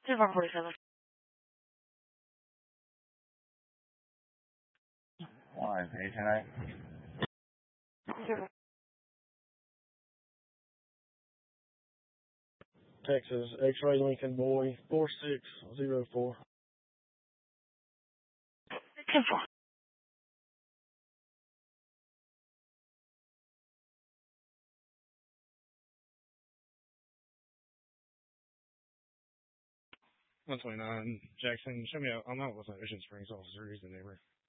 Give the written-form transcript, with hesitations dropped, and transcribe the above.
247. 8 Texas, X-Ray Lincoln Boy, 4604. 10-4. $129, Jackson, show me I'm out with an Ocean Springs officer. He's the neighbor.